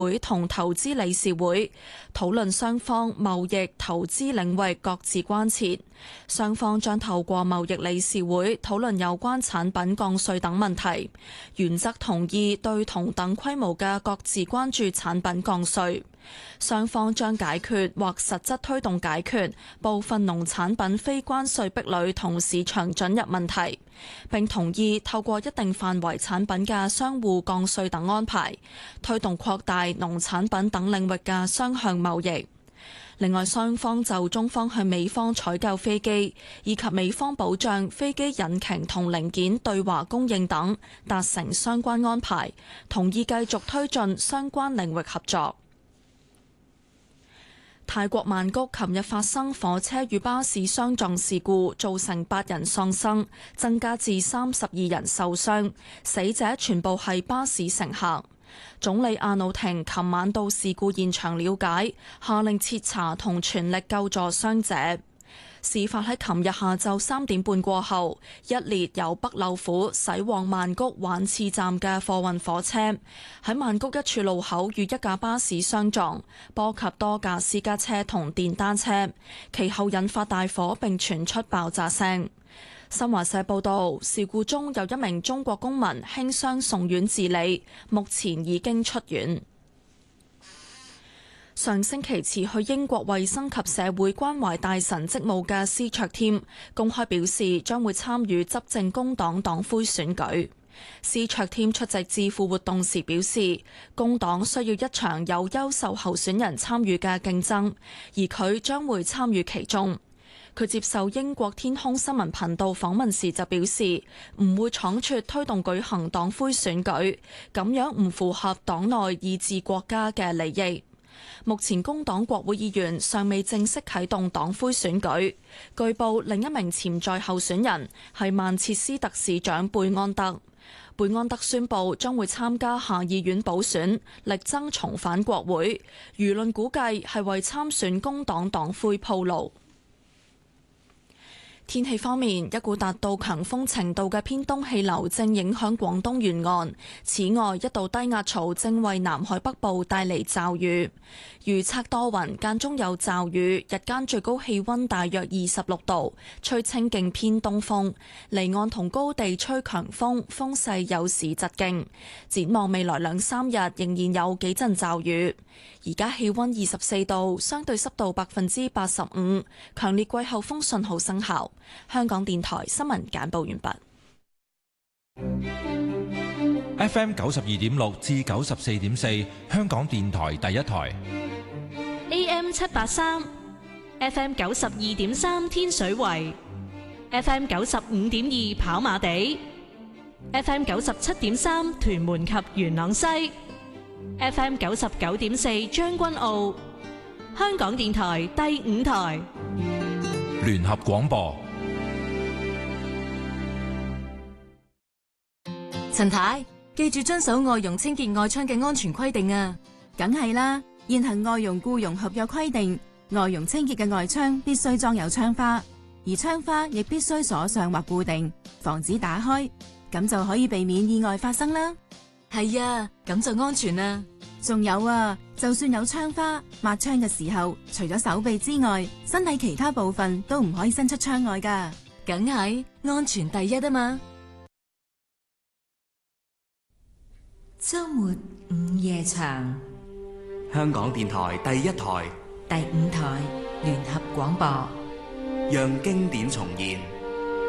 會同投資理事會討論雙方貿易投資領域各自關切，雙方將透過貿易理事會討論有關產品降稅等問題，原則同意對同等規模嘅各自關注產品降稅。雙方將解決或實質推動解決部分農產品非關稅壁壘同市場准入問題，並同意透過一定範圍產品嘅相互降稅等安排，推動擴大農產品等領域嘅雙向貿易。另外，雙方就中方向美方採購飛機以及美方保障飛機引擎同零件對華供應等達成相關安排，同意繼續推進相關領域合作。泰國曼谷琴日發生火車與巴士相撞事故，造成8人喪生，增加至32人受傷，死者全部係巴士乘客。總理阿努廷琴晚到事故現場了解，下令徹查同全力救助傷者。事發喺琴日下晝3點半過後，一列由北漏府駛往曼谷玩刺站嘅貨運火車喺曼谷一處路口與一架巴士相撞，波及多架私家車同電單車，其後引發大火並傳出爆炸聲。新華社報道，事故中有一名中國公民輕傷送院治理，目前已經出院。上星期辭去英國衛生及社會關懷大臣職務嘅司卓添公開表示將會參與執政工黨黨魁選舉。司卓添出席致富活動時表示，工黨需要一場有優秀候選人參與嘅競爭，而佢將會參與其中。佢接受英國天空新聞頻道訪問時就表示，唔會倉促推動舉行黨魁選舉，咁樣唔符合黨內以至國家嘅利益。目前工黨國會議員尚未正式啟動黨魁選舉，據報另一名潛在候選人係曼徹斯特市長貝安德。貝安德宣布將會參加下議院補選，力爭重返國會。輿論估計係為參選工黨黨魁鋪路。天氣方面，一股達到強風程度嘅偏東氣流正影響廣東沿岸。此外，一道低壓槽正為南海北部帶嚟驟雨。預測多雲，間中有驟雨，日間最高氣溫大約26度，吹清勁偏東風。離岸同高地吹強風，風勢有時疾勁。展望未來2-3日，仍然有幾陣驟雨。而家氣溫24度，相對濕度85%，強烈季候風信號生效。香港電台新聞簡報完畢。 FM 92.6至94.4，香港電台第一台。 AM 783 ，FM 92.3天水圍，FM 95.2跑馬地，FM 97.3屯門及元朗西，FM 99.4將軍澳。香港電台第5台聯合廣播。 陳太，記住遵守外傭清潔外窗嘅安全規定啊！梗係啦，現行外傭僱傭合約規定，外傭清潔嘅外窗必須裝有窗花，而窗花亦必須鎖上或固定，防止打開，咁就可以避免意外發生啦。係啊，咁就安全啦。仲有啊，就算有窗花，抹窗嘅時候，除咗手臂之外，身體其他部分都唔可以伸出窗外㗎。梗係安全第一啊嘛！ 周末午夜場， 香港電台第一台、 第5台聯合廣播， 讓經典重現。